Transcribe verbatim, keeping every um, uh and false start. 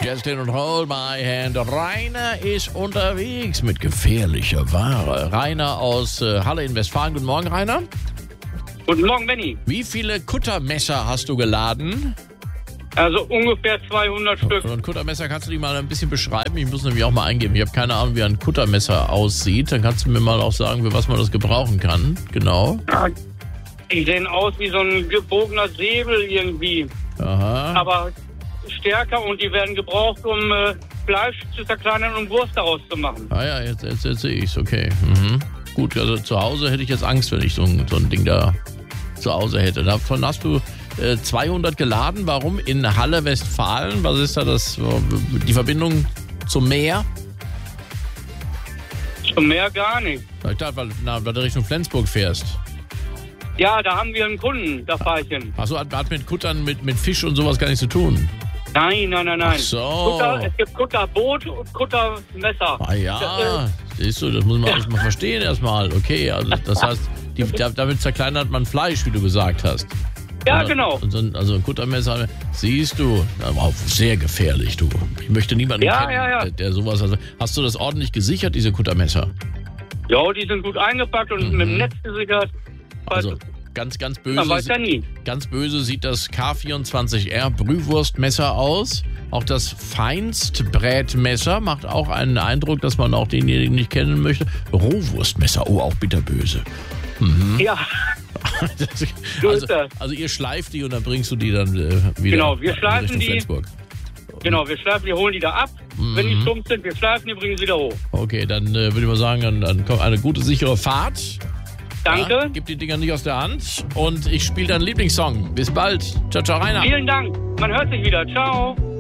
Justin und Hold My Hand. Rainer ist unterwegs mit gefährlicher Ware. Rainer aus äh, Halle in Westfalen. Guten Morgen, Rainer. Guten Morgen, Benni. Wie viele Kuttermesser hast du geladen? Also ungefähr zweihundert Stück. So ein Kuttermesser, kannst du die mal ein bisschen beschreiben? Ich muss nämlich auch mal eingeben. Ich habe keine Ahnung, wie ein Kuttermesser aussieht. Dann kannst du mir mal auch sagen, für was man das gebrauchen kann. Genau. Ja, die sehen aus wie so ein gebogener Säbel irgendwie. Aha. Aber stärker, und die werden gebraucht, um äh, Fleisch zu zerkleinern und Wurst daraus zu machen. Ah ja, jetzt, jetzt, jetzt sehe ich es. Okay. Mhm. Gut, also zu Hause hätte ich jetzt Angst, wenn ich so ein, so ein Ding da zu Hause hätte. Davon hast du äh, zweihundert geladen. Warum? In Halle, Westfalen. Was ist da das? Die Verbindung zum Meer? Zum Meer gar nicht. Ich dachte, weil, na, weil du Richtung Flensburg fährst. Ja, da haben wir einen Kunden, da fahre ich hin. Achso, hat, hat mit Kuttern, mit, mit Fisch und sowas gar nichts zu tun. Nein, nein, nein, nein. Ach so. Kutter, es gibt Kutterboot und Kuttermesser. Ah ja, Das, äh, siehst du, das muss man erstmal verstehen erstmal. Okay, also das heißt, die, da, damit zerkleinert man Fleisch, wie du gesagt hast. Ja, Und, genau. Und so ein, also ein Kuttermesser, siehst du, wow, sehr gefährlich, du. Ich möchte niemanden Ja, kennen, ja, ja. Der, der sowas hat. Hast du das ordentlich gesichert, diese Kuttermesser? Ja, die sind gut eingepackt und Mhm. mit dem Netz gesichert. Also ganz, ganz böse. Man weiß ja nie. Ganz böse sieht das K vierundzwanzig R Brühwurstmesser aus. Auch das Feinstbrätmesser macht auch einen Eindruck, dass man auch denjenigen nicht kennen möchte. Rohwurstmesser, oh, auch bitterböse. Mhm. Ja, so also, ist das. also ihr schleift die und dann bringst du die dann äh, wieder Genau, wir in schleifen Richtung die. Flensburg. Genau, wir schleifen, wir holen die da ab. Wenn die stumpf sind, wir schleifen die, bringen sie wieder hoch. Okay, dann äh, würde ich mal sagen, dann, dann kommt eine gute, sichere Fahrt. Danke. Ja, gib die Dinger nicht aus der Hand und ich spiele deinen Lieblingssong. Bis bald. Ciao, ciao, Rainer. Vielen Dank. Man hört sich wieder. Ciao.